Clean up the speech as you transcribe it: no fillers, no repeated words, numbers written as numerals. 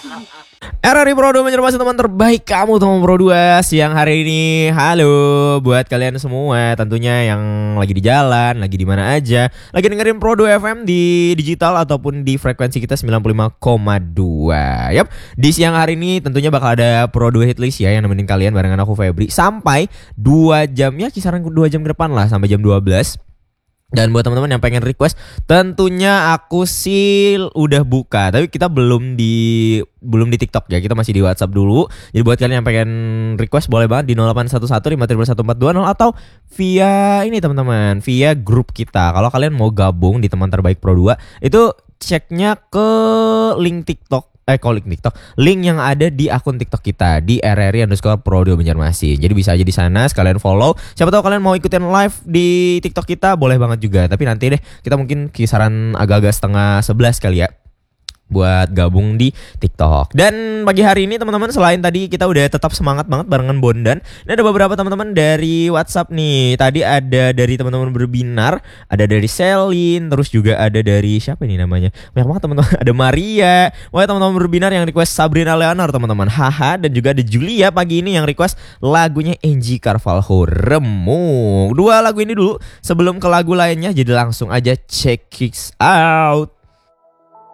RRI Pro 2 menjadi teman terbaik kamu teman Pro 2 siang hari ini. Halo buat kalian semua tentunya yang lagi di jalan, lagi di mana aja, lagi dengerin Pro 2 FM di digital ataupun di frekuensi kita 95,2. Yap, di siang hari ini tentunya bakal ada Pro 2 Hitlist ya yang nemenin kalian barengan aku Febri sampai 2 jam ya, kisaran 2 jam ke depan lah sampai jam 12. Dan buat teman-teman yang pengen request, tentunya aku sih udah buka, tapi kita belum di TikTok ya, kita masih di WhatsApp dulu. Jadi buat kalian yang pengen request boleh banget di 0811531420 atau via ini teman-teman, via grup kita. Kalau kalian mau gabung di teman terbaik Pro 2, itu ceknya ke link TikTok. Link yang ada di akun TikTok kita di RRI_Pro2 Banjarmasin. Jadi bisa aja di sana sekalian follow. Siapa tahu kalian mau ikutin live di TikTok kita, boleh banget juga. Tapi nanti deh kita mungkin kisaran agak-agak 10:30 kali ya buat gabung di TikTok. Dan pagi hari ini teman-teman, selain tadi kita udah tetap semangat banget barengan Bondan, ini ada beberapa teman-teman dari WhatsApp nih. Tadi ada dari teman-teman berbinar, ada dari Selin, terus juga ada dari siapa ini namanya? Banyak banget teman-teman. Ada Maria. Wah, teman-teman berbinar yang request Sabrina Leonor teman-teman. Haha, dan juga ada Julia pagi ini yang request lagunya Angie Carvalho, Remuk. Dua lagu ini dulu sebelum ke lagu lainnya, jadi langsung aja check it out.